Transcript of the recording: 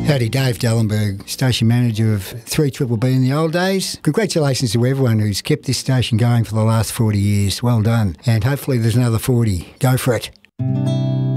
Howdy, Dave Dallenberg, station manager of 3BBB in the old days. Congratulations to everyone who's kept this station going for the last 40 years. Well done. And hopefully there's another 40. Go for it.